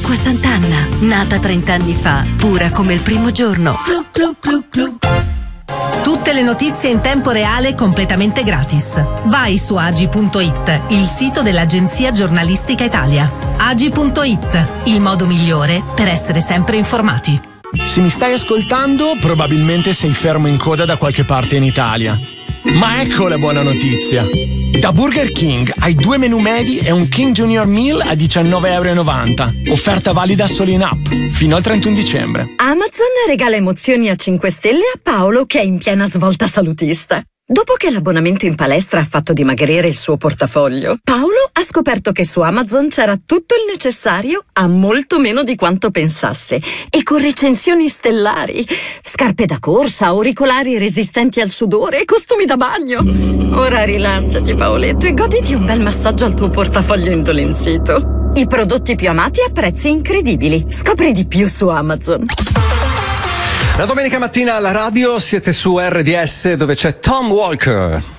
Acqua Sant'Anna, nata 30 anni fa, pura come il primo giorno. Glu, glu, glu, glu. Tutte le notizie in tempo reale completamente gratis. Vai su agi.it, il sito dell'Agenzia Giornalistica Italia. Agi.it, il modo migliore per essere sempre informati. Se mi stai ascoltando, probabilmente sei fermo in coda da qualche parte in Italia. Ma ecco la buona notizia. Da Burger King hai 2 menù medi e un King Junior Meal a €19,90. Offerta valida solo in app, fino al 31 dicembre. Amazon regala emozioni a 5 stelle a Paolo, che è in piena svolta salutista. Dopo che l'abbonamento in palestra ha fatto dimagrire il suo portafoglio, Paolo ha scoperto che su Amazon c'era tutto il necessario a molto meno di quanto pensasse, e con recensioni stellari: scarpe da corsa, auricolari resistenti al sudore e costumi da bagno. Ora rilassati, Paoletto, e goditi un bel massaggio al tuo portafoglio indolenzito. I prodotti più amati a prezzi incredibili. Scopri di più su Amazon. La domenica mattina alla radio siete su RDS, dove c'è Tom Walker.